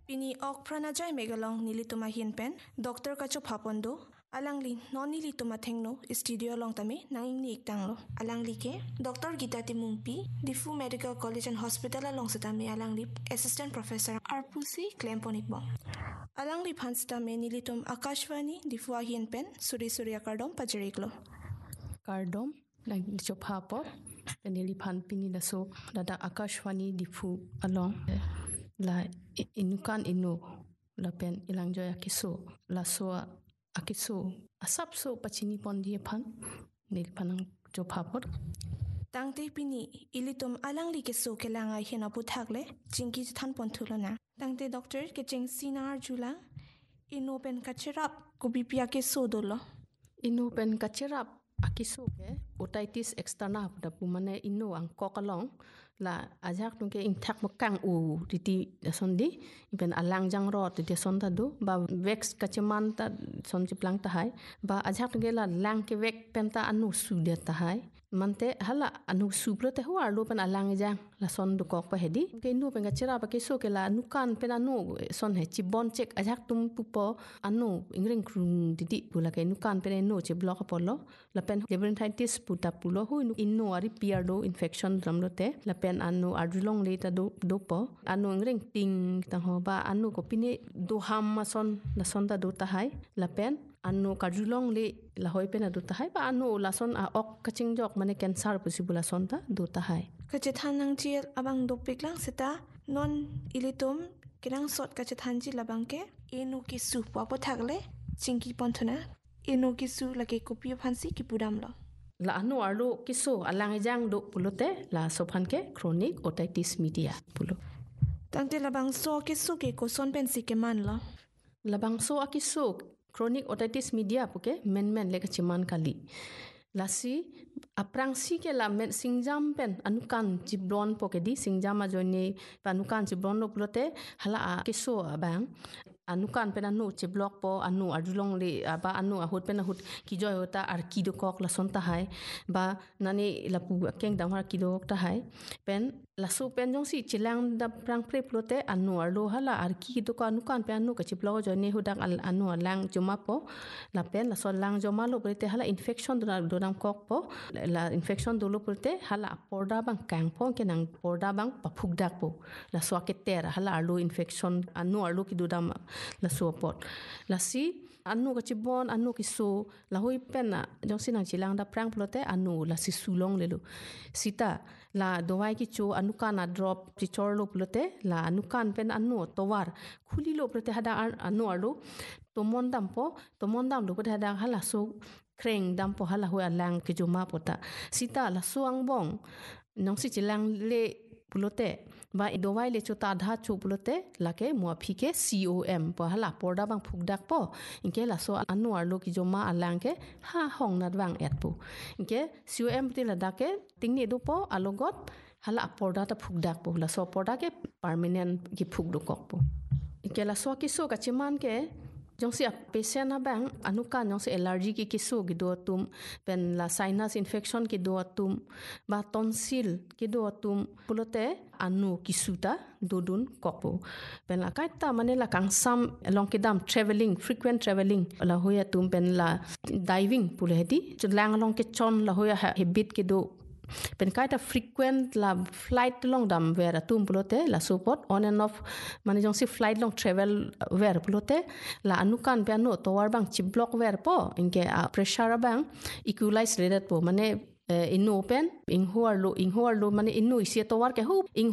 Pini ok pranajai megalong nilituma hian pen Dr. Kacho Papondo alangli non nilituma thengno studio long tame nanging ni iktanglo alangli ke Dr. Gita Timungpi Difu Medical College and Hospital along satame alangli Assistant Professor Arpusi Klemponikbong alangli phanstame nilitum Akashvani Difu hian pen Suri Surya Kardom Pajariklo Kardom like Chopapo penili phan pini daso dada Akashvani Difu along la inukan inu la pen ilangjoy akiso la soa akiso asapso pachini pondi phan nil panang Chopapot tangte pini ilitum alangli ke so kelanga hena puthakle chingki than ponthulona tangte doctor ke ching sinar jula inu pen kachirap kubipia ke so dolo inu pen kachirap akiso ke otitis externa da pumane inu ang kokalong la ajak tungke intak makang u titi sondi ipen alang jang rot titi sonta do ba vex kacheman ta sonji plang ta hai ba ajak tungke la lang ke vek penta anu su de ta hai mante hala anu su pro te huar lo pen alang jang la son do kok pa hedi ke inu pen gachira pa ke so ke la anu kan pen anu son he chibon check ajak tum pupo anu ingring krung titi pula ke inu kan pen enu che block polo la pen labyrinthitis puta pulo hu inu ari pierdo infection dramlo te la pen anu adulong leta do po anu ngring ting tang ho ba anu ko pine do ham ma son la son da do ta hai la pen anu kadulong le la hoi pen do ta hai ba anu la son a ok kaching jok mane cancer possible la son ta do ta hai kachethan nang chi abang do piklang seta non ilitum kirang sot kachethan ji labang ke enu ki su po thakle chingki ponthuna enu ki su lake kopi phansi ki pudam lo la anu arlo kiso alang jang do pulote la sophan ke chronic otitis media pulo tangte labang so ke su ke ko son pen si ke man lo labang so akiso chronic otitis media puke men le kachiman kali lasi aprang si ke la men singjam pen anukan jiblon poke di singjam a jone panukan jiblon lo pulote hala kiso abang anukan pen anu chiblok po anu adulong le ba anu ahut pen ahut kijoy hota ar kido kok la sonta hai ba nani lapu keng dang har kido ta hai pen la su pen jong si chilang da prang pre plote anu arlo hala ar kido ko anukan pen anu ka chiblok jone hudak anu lang joma po la pen la son lang joma lo prete hala infection do nam kok po la infection do lo prete hala porda bang kang po ke nang porda bang paphuk dak po la so ke ter hala arlo infection anu arlo ki do dam la support la si anu ka chibon anu ki so la hoi pena jong sinang chilang da prang plote anu la si sulong lelo sita la dowai ki cho anu kana drop chi chorlo plote la anu kan pen anu towar khuli lo plote hada anu arlo tomon dam lo plote hada hala so kreng dam po hala hoi alang ki joma pota sita la suang bong nong si chilang le pulote ba dowai le chota dha chu pulote lake mua phike com po hala porda bang phukdak po inke la so anu arlo ki joma alang ke ha hong nat wang et po inke com ti la dake tingni do po alogot hala porda ta phukdak po la so porda ke permanent ki phuk do kok po inke la so ki so ka chiman ke jong si patient na bang anukan jong si allergy ki kiso ki do tum pen la sinus infection ki do tum ba tonsil ki do tum pulote anu kisuta dodun kopo pen la kaita mane la kangsam along kidam traveling frequent traveling la hoya tum pen la diving pule hedi lang along ke chon la hoya habit ki do pen kaita frequent la flight long dam vera tum pulote la support on and off mane jong si flight long travel ver pulote la anukan pe anu towar bang chiblok ver po inke pressure bang equalize rate po mane inu pen inghuar lo mane inu isia towar ke hu